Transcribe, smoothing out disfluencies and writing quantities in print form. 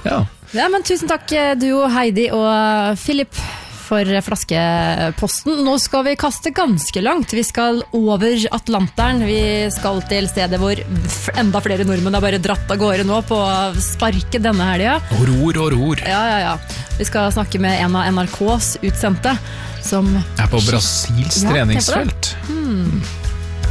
Ja, men tusen takk du, Heidi og Philip for flaskeposten. Nå skal vi kaste ganske langt. Vi skal over Atlanteren. Vi skal til stedet hvor enda flere nordmenn har bare dratt av gårde nå på sparket denne helgen. Og ror. Ja. Vi skal snakke med en av NRKs utsendte som på Brasils treningsfelt.